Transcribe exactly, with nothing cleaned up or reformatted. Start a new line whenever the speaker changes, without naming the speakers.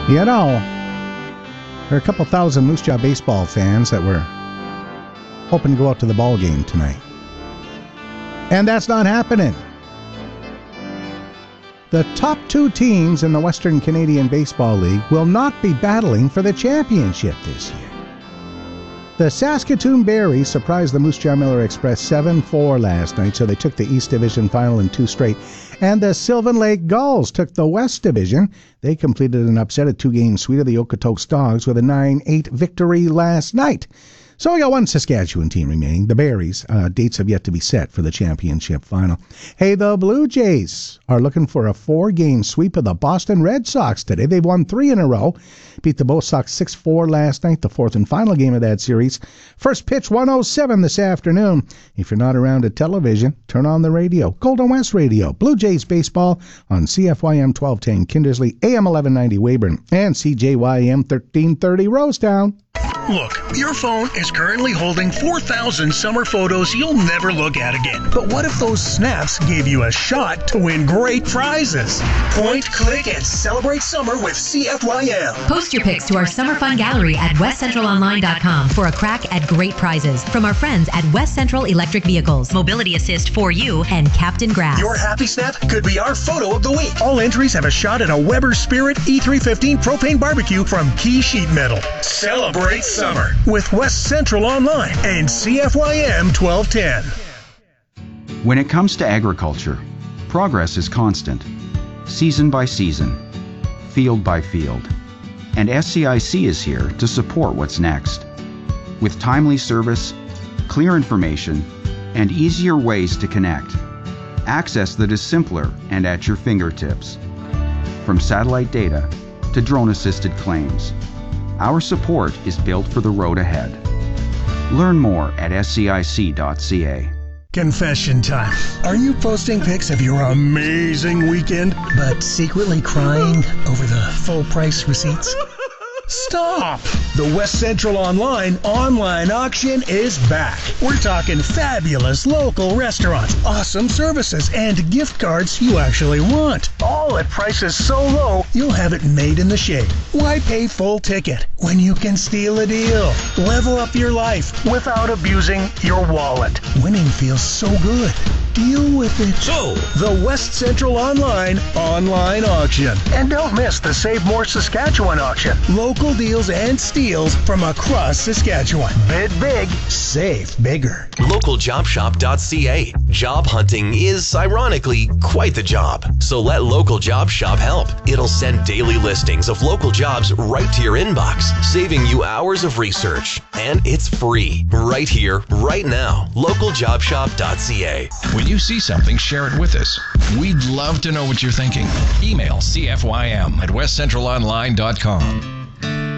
You know, there are a couple thousand Moose Jaw baseball fans that were hoping to go out to the ball game tonight. And that's not happening. The top two teams in the Western Canadian Baseball League will not be battling for the championship this year. The Saskatoon Berries surprised the Moose Jaw Miller Express seven four last night, so they took the East Division final in two straight. And the Sylvan Lake Gulls took the West Division. They completed an upset at two-game sweep of the Okotoks Dogs with a nine eight victory last night. So we got one Saskatchewan team remaining, the Berries. Uh, dates have yet to be set for the championship final. Hey, the Blue Jays are looking for a four-game sweep of the Boston Red Sox today. They've won three in a row. Beat the Bo Sox six four last night, the fourth and final game of that series. First pitch, one oh seven this afternoon. If you're not around at television, turn on the radio. Golden West Radio. Blue Jays baseball on C F Y M twelve ten Kindersley, A M eleven ninety Weyburn, and C J Y M thirteen thirty Rosetown.
Look, your phone is currently holding four thousand summer photos you'll never look at again. But what if those snaps gave you a shot to win great prizes? Point, click, and celebrate summer with C F Y M.
Post your pics to our Summer Fun Gallery at west central online dot com for a crack at great prizes from our friends at West Central Electric Vehicles, Mobility Assist for You, and Captain Grass.
Your happy snap could be our photo of the week. All entries have a shot at a Weber Spirit E three fifteen propane barbecue from Key Sheet Metal. Celebrate summer with West Central Online and C F Y M twelve ten.
When it comes to agriculture, progress is constant, season by season, field by field. And S C I C is here to support what's next. With timely service, clear information, and easier ways to connect. Access that is simpler and at your fingertips. From satellite data to drone-assisted claims, our support is built for the road ahead. Learn more at S C I C dot C A.
Confession time. Are you posting pics of your amazing weekend, but secretly crying over the full price receipts? Stop! The West Central Online online auction is back. We're talking fabulous local restaurants, awesome services, and gift cards you actually want. All at prices so low, you'll have it made in the shade. Why pay full ticket when you can steal a deal? Level up your life without abusing your wallet. Winning feels so good. Deal with it. So, the West Central Online online auction. And don't miss the Save More Saskatchewan auction. Local deals and steals from across Saskatchewan. Bid big, save bigger.
local job shop dot C A. Job hunting is, ironically, quite the job. So let Local Job Shop help. It'll send daily listings of local jobs right to your inbox, saving you hours of research. And it's free. Right here, right now. local job shop dot C A.
When you see something, share it with us. We'd love to know what you're thinking. Email C F Y M at west central online dot com.